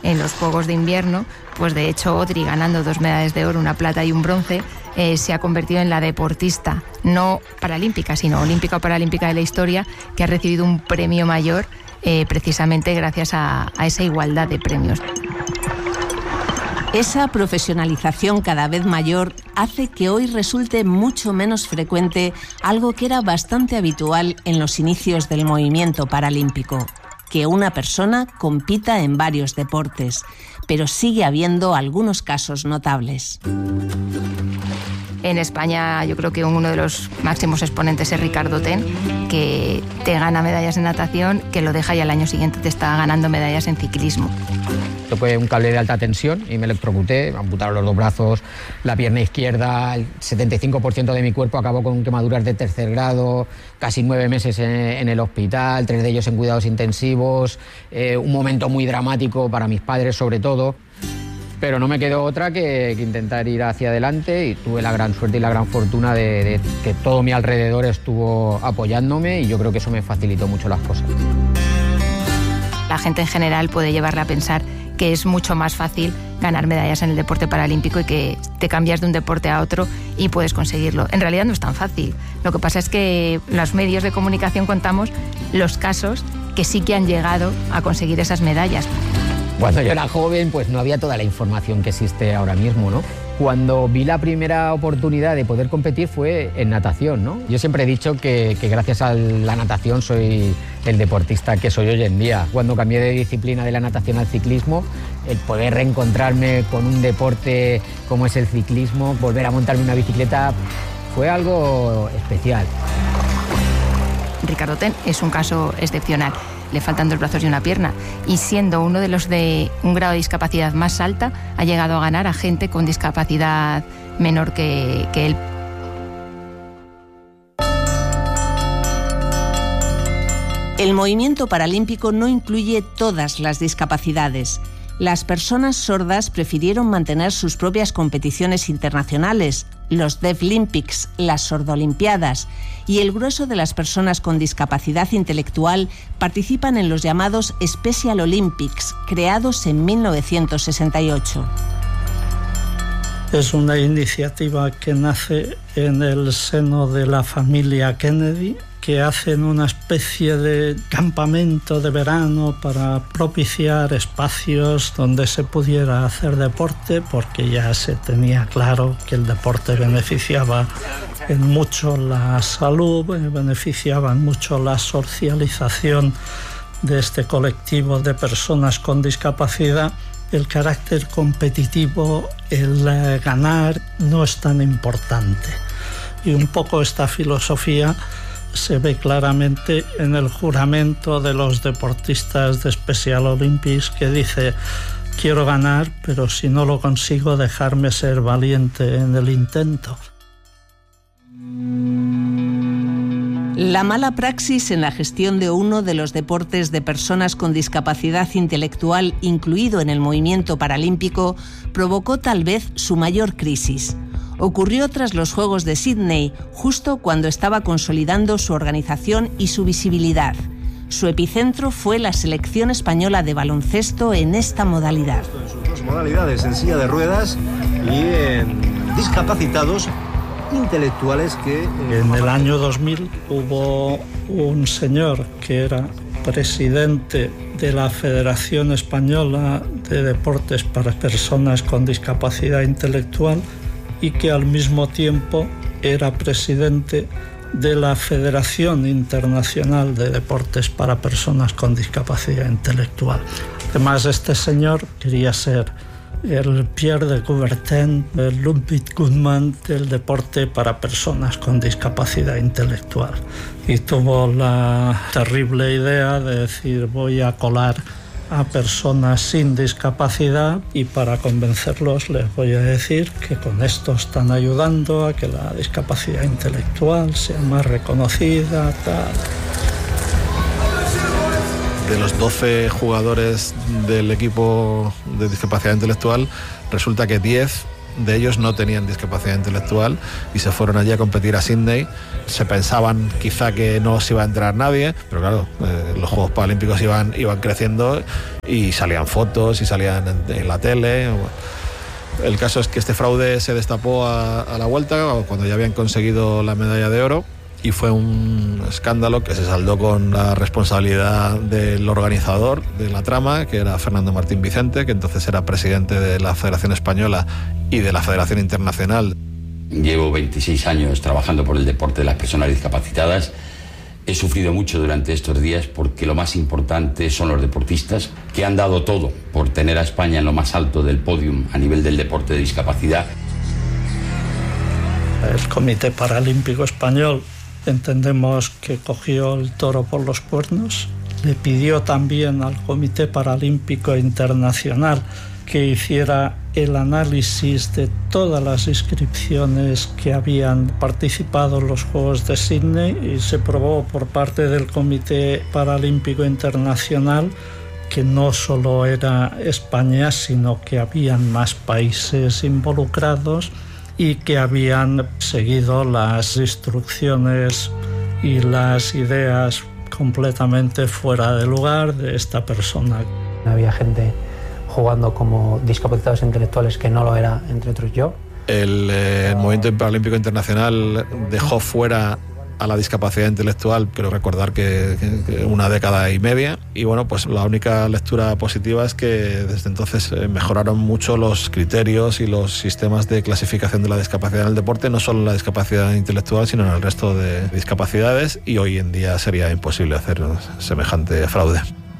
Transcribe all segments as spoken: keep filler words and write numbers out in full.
en los Juegos de Invierno, pues de hecho Audrey, ganando dos medallas de oro, una plata y un bronce, eh, se ha convertido en la deportista, no paralímpica, sino olímpica o paralímpica de la historia, que ha recibido un premio mayor eh, precisamente gracias a, a esa igualdad de premios. Esa profesionalización cada vez mayor hace que hoy resulte mucho menos frecuente algo que era bastante habitual en los inicios del movimiento paralímpico, que una persona compita en varios deportes, pero sigue habiendo algunos casos notables. En España yo creo que uno de los máximos exponentes es Ricardo Ten, que te gana medallas en natación, que lo deja y al año siguiente te está ganando medallas en ciclismo. Toqué un cable de alta tensión y me electrocuté, me amputaron los dos brazos, la pierna izquierda, el setenta y cinco por ciento de mi cuerpo acabó con quemaduras de tercer grado, casi nueve meses en, en el hospital, tres de ellos en cuidados intensivos, eh, un momento muy dramático para mis padres sobre todo. Pero no me quedó otra que, que intentar ir hacia adelante y tuve la gran suerte y la gran fortuna de, de que todo mi alrededor estuvo apoyándome y yo creo que eso me facilitó mucho las cosas. La gente en general puede llevarle a pensar que es mucho más fácil ganar medallas en el deporte paralímpico y que te cambias de un deporte a otro y puedes conseguirlo. En realidad no es tan fácil. Lo que pasa es que los medios de comunicación contamos los casos que sí que han llegado a conseguir esas medallas. Cuando yo era joven, pues no había toda la información que existe ahora mismo, ¿no? Cuando vi la primera oportunidad de poder competir fue en natación, ¿no? Yo siempre he dicho que, que gracias a la natación soy el deportista que soy hoy en día. Cuando cambié de disciplina de la natación al ciclismo, el poder reencontrarme con un deporte como es el ciclismo, volver a montarme una bicicleta, fue algo especial. Ricardo Ten es un caso excepcional. Le faltan dos brazos y una pierna, y siendo uno de los de un grado de discapacidad más alta, ha llegado a ganar a gente con discapacidad menor que, que él. El movimiento paralímpico no incluye todas las discapacidades. Las personas sordas prefirieron mantener sus propias competiciones internacionales, los Deaflympics, las Sordolimpiadas, y el grueso de las personas con discapacidad intelectual participan en los llamados Special Olympics, creados en mil novecientos sesenta y ocho. Es una iniciativa que nace en el seno de la familia Kennedy, que hacen una especie de campamento de verano para propiciar espacios donde se pudiera hacer deporte, porque ya se tenía claro que el deporte beneficiaba en mucho la salud, beneficiaba en mucho la socialización de este colectivo de personas con discapacidad. El carácter competitivo, el ganar, no es tan importante. Y un poco esta filosofía se ve claramente en el juramento de los deportistas de Special Olympics, que dice: quiero ganar, pero si no lo consigo, dejarme ser valiente en el intento. La mala praxis en la gestión de uno de los deportes de personas con discapacidad intelectual incluido en el movimiento paralímpico provocó tal vez su mayor crisis. Ocurrió tras los Juegos de Sídney, justo cuando estaba consolidando su organización y su visibilidad. Su epicentro fue la selección española de baloncesto en esta modalidad. En sus dos modalidades, en silla de ruedas y en discapacitados intelectuales que... Eh, en el año dos mil hubo un señor que era presidente de la Federación Española de Deportes para Personas con Discapacidad Intelectual y que al mismo tiempo era presidente de la Federación Internacional de Deportes para Personas con Discapacidad Intelectual. Además, este señor quería ser el Pierre de Coubertin, el Ludwig Guttmann del deporte para personas con discapacidad intelectual. Y tuvo la terrible idea de decir: voy a colar a personas sin discapacidad y para convencerlos les voy a decir que con esto están ayudando a que la discapacidad intelectual sea más reconocida, tal. De los doce jugadores del equipo de discapacidad intelectual, resulta que diez de ellos no tenían discapacidad intelectual y se fueron allí a competir a Sydney. Se pensaban quizá que no se iba a enterar nadie, pero claro, eh, los Juegos Paralímpicos iban, iban creciendo y salían fotos y salían en, en la tele. El caso es que este fraude se destapó a, a la vuelta, cuando ya habían conseguido la medalla de oro, y fue un escándalo que se saldó con la responsabilidad del organizador de la trama, que era Fernando Martín Vicente, que entonces era presidente de la Federación Española y de la Federación Internacional. Llevo veintiséis años trabajando por el deporte de las personas discapacitadas. He sufrido mucho durante estos días porque lo más importante son los deportistas que han dado todo por tener a España en lo más alto del podium a nivel del deporte de discapacidad. El Comité Paralímpico Español entendemos que cogió el toro por los cuernos. Le pidió también al Comité Paralímpico Internacional que hiciera el análisis de todas las inscripciones que habían participado en los Juegos de Sydney y se probó por parte del Comité Paralímpico Internacional que no solo era España, sino que habían más países involucrados y que habían seguido las instrucciones y las ideas completamente fuera de lugar de esta persona. Había gente jugando como discapacitados intelectuales que no lo era, entre otros yo. El, eh, el Movimiento Paralímpico Internacional dejó fuera a la discapacidad intelectual, quiero recordar que, que, que una década y media, y bueno, pues la única lectura positiva es que desde entonces eh, mejoraron mucho los criterios y los sistemas de clasificación de la discapacidad en el deporte, no solo en la discapacidad intelectual, sino en el resto de discapacidades, y hoy en día sería imposible hacer semejante fraude.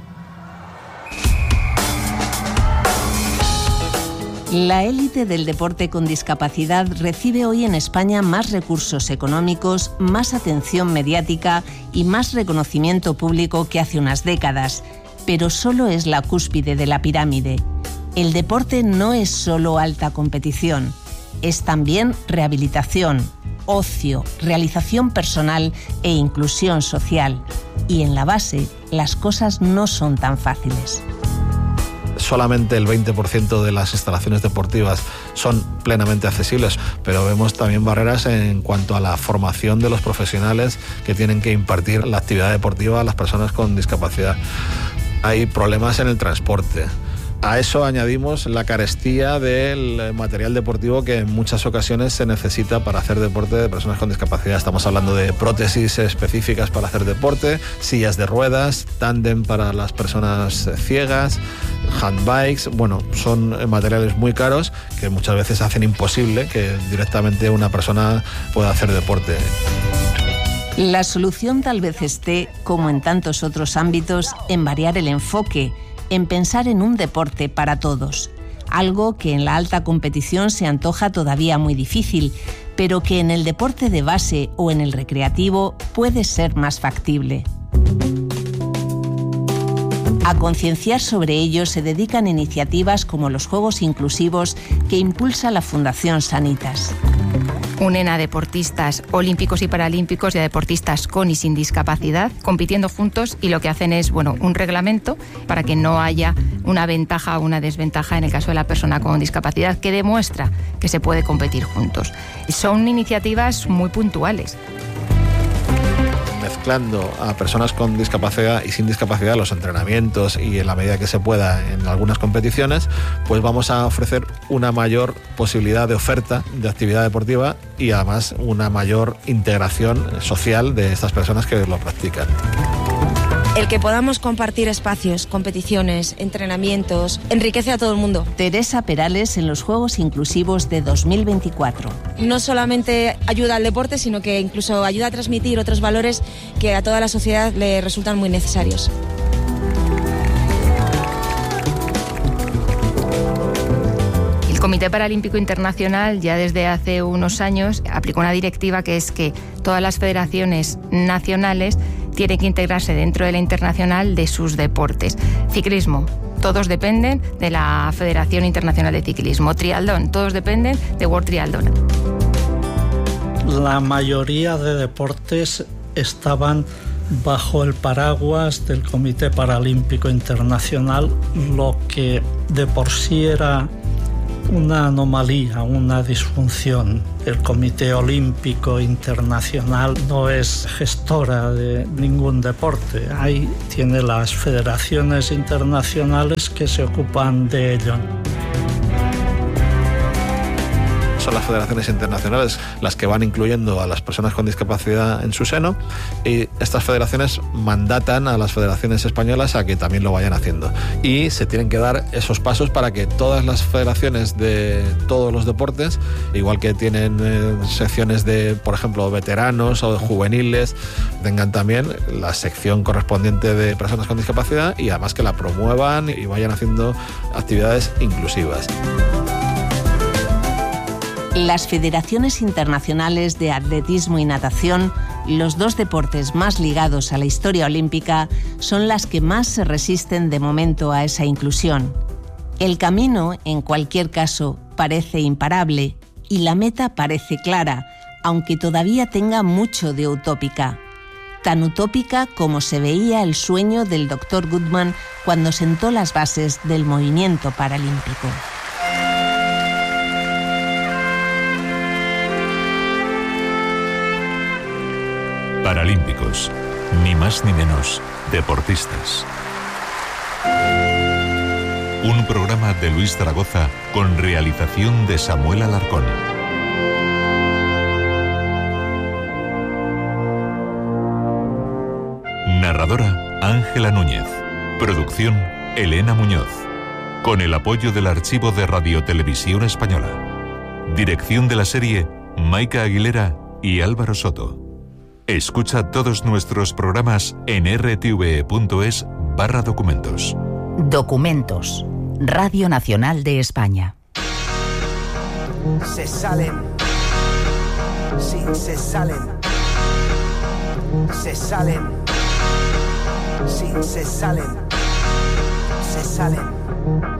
La élite del deporte con discapacidad recibe hoy en España más recursos económicos, más atención mediática y más reconocimiento público que hace unas décadas, pero solo es la cúspide de la pirámide. El deporte no es solo alta competición, es también rehabilitación, ocio, realización personal e inclusión social. Y en la base, las cosas no son tan fáciles. Solamente el veinte por ciento de las instalaciones deportivas son plenamente accesibles, pero vemos también barreras en cuanto a la formación de los profesionales que tienen que impartir la actividad deportiva a las personas con discapacidad. Hay problemas en el transporte. A eso añadimos la carestía del material deportivo que en muchas ocasiones se necesita para hacer deporte de personas con discapacidad. Estamos hablando de prótesis específicas para hacer deporte, sillas de ruedas, tándem para las personas ciegas, handbikes. Bueno, son materiales muy caros que muchas veces hacen imposible que directamente una persona pueda hacer deporte. La solución tal vez esté, como en tantos otros ámbitos, en variar el enfoque, en pensar en un deporte para todos, algo que en la alta competición se antoja todavía muy difícil, pero que en el deporte de base o en el recreativo puede ser más factible. A concienciar sobre ello se dedican iniciativas como los Juegos Inclusivos que impulsa la Fundación Sanitas. Unen a deportistas olímpicos y paralímpicos y a deportistas con y sin discapacidad compitiendo juntos, y lo que hacen es, bueno, un reglamento para que no haya una ventaja o una desventaja en el caso de la persona con discapacidad, que demuestra que se puede competir juntos. Son iniciativas muy puntuales. Mezclando a personas con discapacidad y sin discapacidad los entrenamientos y en la medida que se pueda en algunas competiciones, pues vamos a ofrecer una mayor posibilidad de oferta de actividad deportiva y además una mayor integración social de estas personas que lo practican. El que podamos compartir espacios, competiciones, entrenamientos, enriquece a todo el mundo. Teresa Perales en los Juegos Inclusivos de dos mil veinticuatro. No solamente ayuda al deporte, sino que incluso ayuda a transmitir otros valores que a toda la sociedad le resultan muy necesarios. El Comité Paralímpico Internacional ya desde hace unos años aplicó una directiva que es que todas las federaciones nacionales tienen que integrarse dentro de la internacional de sus deportes. Ciclismo, todos dependen de la Federación Internacional de Ciclismo. Triatlón, todos dependen de World Triathlon. La mayoría de deportes estaban bajo el paraguas del Comité Paralímpico Internacional, lo que de por sí era una anomalía, una disfunción. El Comité Olímpico Internacional no es gestora de ningún deporte. Ahí tiene las federaciones internacionales que se ocupan de ello. Son las federaciones internacionales las que van incluyendo a las personas con discapacidad en su seno, y estas federaciones mandatan a las federaciones españolas a que también lo vayan haciendo, y se tienen que dar esos pasos para que todas las federaciones de todos los deportes, igual que tienen eh, secciones de, por ejemplo, veteranos o de juveniles, tengan también la sección correspondiente de personas con discapacidad, y además que la promuevan y vayan haciendo actividades inclusivas. Las federaciones internacionales de atletismo y natación, los dos deportes más ligados a la historia olímpica, son las que más se resisten de momento a esa inclusión. El camino, en cualquier caso, parece imparable y la meta parece clara, aunque todavía tenga mucho de utópica. Tan utópica como se veía el sueño del doctor Goodman cuando sentó las bases del movimiento paralímpico. Paralímpicos, ni más ni menos, deportistas. Un programa de Luis Zaragoza con realización de Samuel Alarcón. Narradora Ángela Núñez. Producción Elena Muñoz. Con el apoyo del Archivo de Radiotelevisión Española. Dirección de la serie Maika Aguilera y Álvaro Soto. Escucha todos nuestros programas en r t v e punto es barra documentos. Documentos. Radio Nacional de España. Se salen. Sí, se salen. Se salen. Sí, se salen. Se salen.